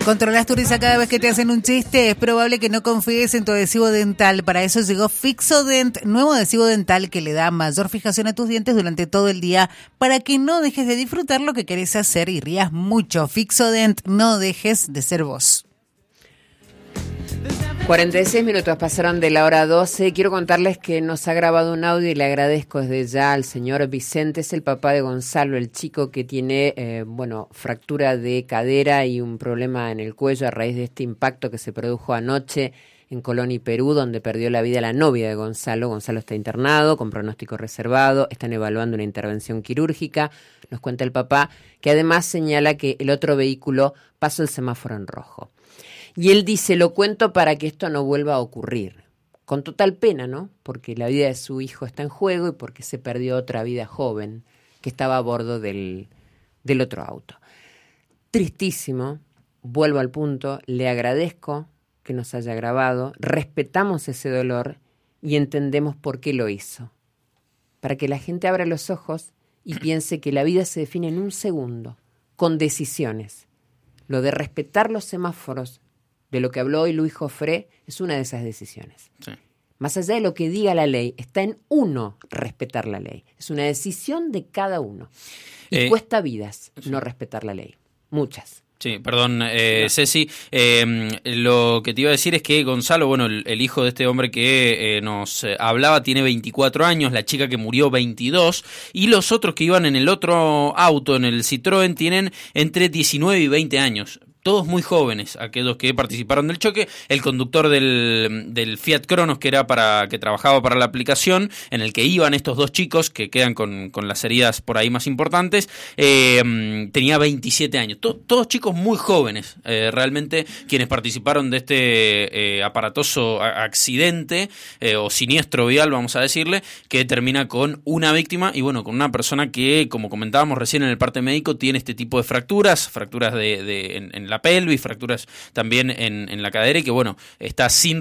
¿Controlas tu risa cada vez que te hacen un chiste? Es probable que no confíes en tu adhesivo dental. Para eso llegó Fixodent, nuevo adhesivo dental que le da mayor fijación a tus dientes durante todo el día para que no dejes de disfrutar lo que querés hacer y rías mucho. Fixodent, no dejes de ser vos. 46 minutos pasaron de la hora 12. Quiero contarles que nos ha grabado un audio y le agradezco desde ya al señor Vicente. Es el papá de Gonzalo, el chico que tiene, fractura de cadera y un problema en el cuello a raíz de este impacto que se produjo anoche en Colón y Perú, donde perdió la vida la novia de Gonzalo. Gonzalo está internado con pronóstico reservado. Están evaluando una intervención quirúrgica. Nos cuenta el papá, que además señala que el otro vehículo pasó el semáforo en rojo. Y él dice, lo cuento para que esto no vuelva a ocurrir. Con total pena, ¿no? Porque la vida de su hijo está en juego y porque se perdió otra vida joven que estaba a bordo del otro auto. Tristísimo, vuelvo al punto, le agradezco que nos haya grabado, respetamos ese dolor y entendemos por qué lo hizo. Para que la gente abra los ojos y piense que la vida se define en un segundo, con decisiones. Lo de respetar los semáforos, de lo que habló hoy Luis Jofré, es una de esas decisiones. Sí. Más allá de lo que diga la ley, está en uno respetar la ley. Es una decisión de cada uno. Y cuesta vidas no respetar la ley. Muchas. Sí, perdón, Ceci. Lo que te iba a decir es que Gonzalo, bueno, el hijo de este hombre que nos hablaba, tiene 24 años, la chica que murió 22, y los otros que iban en el otro auto, en el Citroën, tienen entre 19 y 20 años. Todos muy jóvenes, aquellos que participaron del choque. El conductor del Fiat Cronos, que trabajaba para la aplicación, en el que iban estos dos chicos, que quedan con las heridas por ahí más importantes, tenía 27 años. Todos chicos muy jóvenes, realmente, quienes participaron de este aparatoso accidente, o siniestro vial, vamos a decirle, que termina con una víctima y, bueno, con una persona que, como comentábamos recién en el parte médico, tiene este tipo de fracturas en la pelvis, fracturas también en la cadera y que, bueno, está sin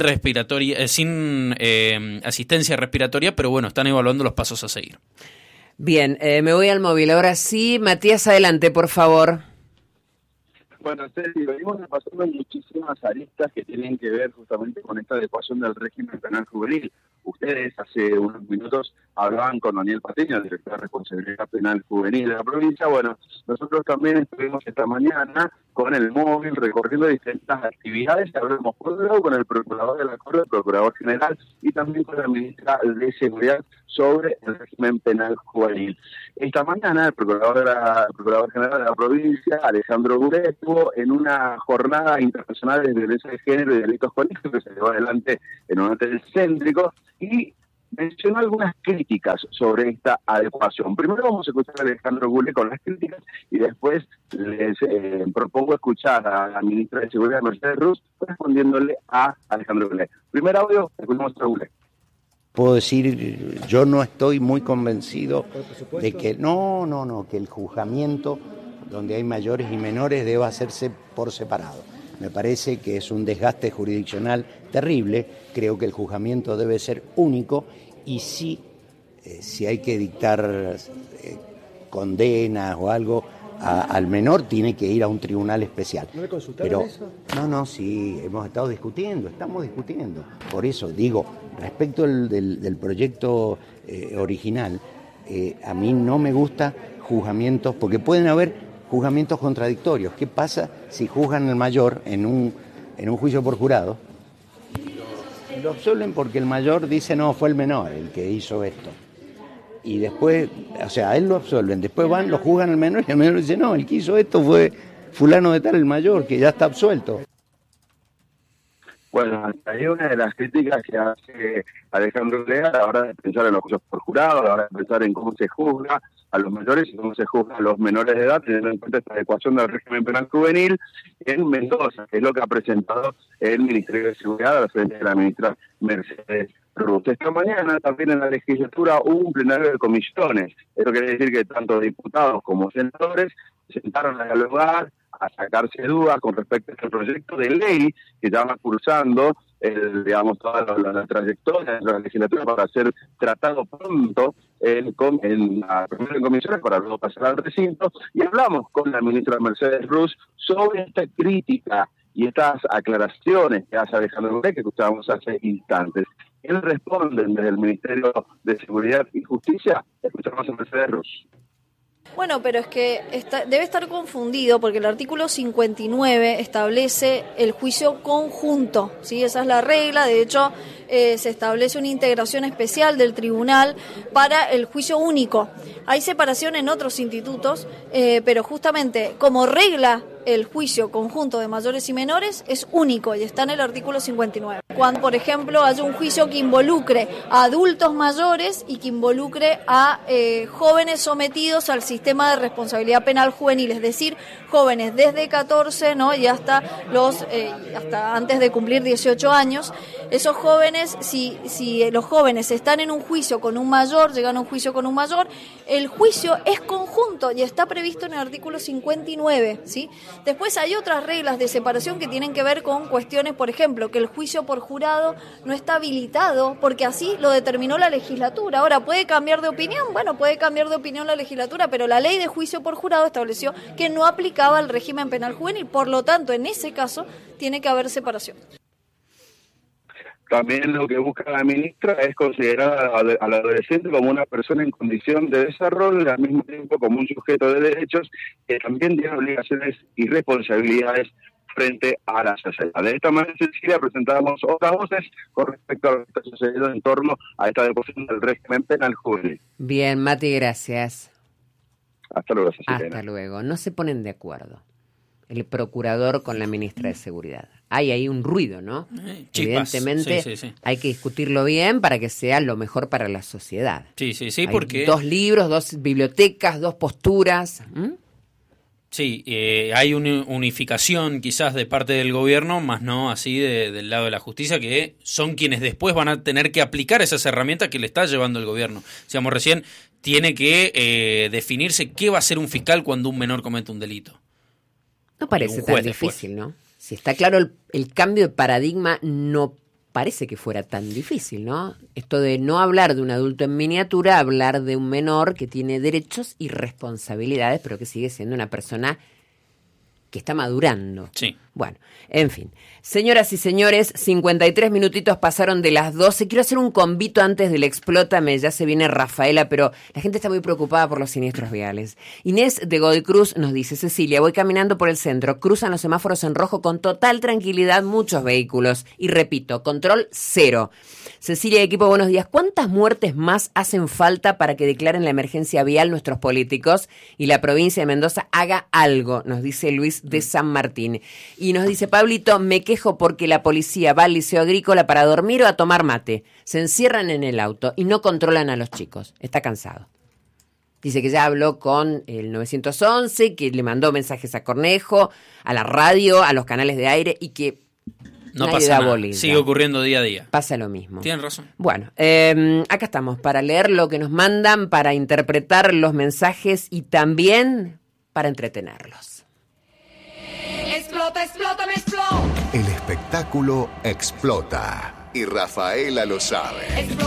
asistencia respiratoria, pero bueno, están evaluando los pasos a seguir. Bien, me voy al móvil. Ahora sí, Matías, adelante, por favor. Bueno, venimos repasando muchísimas aristas que tienen que ver justamente con esta adecuación del régimen penal juvenil. Ustedes hace unos minutos hablaban con Daniel Patiño, director de Responsabilidad Penal Juvenil de la provincia. Bueno, nosotros también estuvimos esta mañana con el móvil recorriendo distintas actividades. Hablamos por un lado con el procurador de la Corte, el procurador general, y también con la ministra de Seguridad sobre el régimen penal juvenil. Esta mañana el procurador general de la provincia, Alejandro Guré, estuvo en una jornada internacional de violencia de género y delitos políticos que se llevó adelante en un hotel céntrico y mencionó algunas críticas sobre esta adecuación. Primero vamos a escuchar a Alejandro Guré con las críticas y después les propongo escuchar a la ministra de Seguridad, Mercedes Ruz, respondiéndole a Alejandro Guré. Primer audio, escuchamos a Guré. Puedo decir, yo no estoy muy convencido de que que el juzgamiento donde hay mayores y menores deba hacerse por separado. Me parece que es un desgaste jurisdiccional terrible. Creo que el juzgamiento debe ser único y si hay que dictar condenas o algo al menor, tiene que ir a un tribunal especial. ¿No le consultaron eso? No, sí, estamos discutiendo. Por eso digo, respecto del proyecto original, a mí no me gusta juzgamientos, porque pueden haber juzgamientos contradictorios. ¿Qué pasa si juzgan al mayor en un juicio por jurado? Lo absolven porque el mayor dice, no, fue el menor el que hizo esto. Y después, a él lo absolven, después lo juzgan al menor y el menor dice, no, el que hizo esto fue fulano de tal, el mayor, que ya está absuelto. Bueno, hay una de las críticas que hace Alejandro Guré a la hora de pensar en los juicios por jurado, a la hora de pensar en cómo se juzga a los mayores y cómo se juzga a los menores de edad, teniendo en cuenta esta adecuación del régimen penal juvenil en Mendoza, que es lo que ha presentado el Ministerio de Seguridad al frente de la ministra Mercedes Ruz. Esta mañana también en la legislatura hubo un plenario de comisiones. Eso quiere decir que tanto diputados como senadores se sentaron a dialogar, a sacarse dudas con respecto a este proyecto de ley que ya va cursando toda la trayectoria de la legislatura para ser tratado pronto primero en comisiones para luego pasar al recinto, y hablamos con la ministra Mercedes Ruz sobre esta crítica y estas aclaraciones que hace Alejandro Gueré, que escuchábamos hace instantes. Él responde desde el Ministerio de Seguridad y Justicia. Escuchamos a Mercedes Ruz. Bueno, pero es que debe estar confundido porque el artículo 59 establece el juicio conjunto, ¿sí? Esa es la regla. De hecho, se establece una integración especial del tribunal para el juicio único. Hay separación en otros institutos, pero justamente como regla el juicio conjunto de mayores y menores es único y está en el artículo 59. Cuando, por ejemplo, haya un juicio que involucre a adultos mayores y que involucre a jóvenes sometidos al sistema de responsabilidad penal juvenil, es decir, jóvenes desde 14, ¿no? y hasta antes de cumplir 18 años. Esos jóvenes, si los jóvenes están en un juicio con un mayor, llegan a un juicio con un mayor, el juicio es conjunto y está previsto en el artículo 59, ¿sí? Después hay otras reglas de separación que tienen que ver con cuestiones, por ejemplo, que el juicio por jurado no está habilitado porque así lo determinó la legislatura. Ahora, ¿puede cambiar de opinión? Bueno, puede cambiar de opinión la legislatura, pero la ley de juicio por jurado estableció que no aplicaba al régimen penal juvenil. Por lo tanto, en ese caso, tiene que haber separación. También lo que busca la ministra es considerar al adolescente como una persona en condición de desarrollo y al mismo tiempo como un sujeto de derechos que también tiene obligaciones y responsabilidades frente a la sociedad. De esta manera, Cecilia, presentamos otras voces con respecto a lo que está sucediendo en torno a esta deposición del régimen penal juvenil. Bien, Mati, gracias. Hasta luego, Cecilia. Hasta luego. No se ponen de acuerdo el procurador con la ministra de Seguridad. Hay ahí un ruido, ¿no? Chispas. Evidentemente Sí. hay que discutirlo bien para que sea lo mejor para la sociedad. Sí, Hay porque... 2 libros, 2 bibliotecas, 2 posturas. Sí, hay una unificación quizás de parte del gobierno, más no así del lado de la justicia, que son quienes después van a tener que aplicar esas herramientas que le está llevando el gobierno. Decíamos recién, tiene que definirse qué va a hacer un fiscal cuando un menor comete un delito. No parece tan difícil, ¿no? Si está claro el cambio de paradigma, no parece que fuera tan difícil, ¿no? Esto de no hablar de un adulto en miniatura, hablar de un menor que tiene derechos y responsabilidades, pero que sigue siendo una persona que está madurando. Sí. Bueno, en fin. Señoras y señores, 53 minutitos pasaron de las 12. Quiero hacer un convito antes del Explótame. Ya se viene Rafaela, pero la gente está muy preocupada por los siniestros viales. Inés de Godoy Cruz nos dice: Cecilia, voy caminando por el centro, cruzan los semáforos en rojo con total tranquilidad muchos vehículos. Y repito, control 0. Cecilia, equipo, buenos días. ¿Cuántas muertes más hacen falta para que declaren la emergencia vial nuestros políticos y la provincia de Mendoza haga algo? Nos dice Luis de San Martín. Y nos dice Pablito: me quejo porque la policía va al liceo agrícola para dormir o a tomar mate. Se encierran en el auto y no controlan a los chicos. Está cansado. Dice que ya habló con el 911, que le mandó mensajes a Cornejo, a la radio, a los canales de aire y que no nadie pasa da nada. bolilla. Sigue ocurriendo día a día. Pasa lo mismo. Tienen razón. Bueno, acá estamos para leer lo que nos mandan, para interpretar los mensajes y también para entretenerlos. Explota, explota, me explota. El espectáculo explota y Rafaela lo sabe.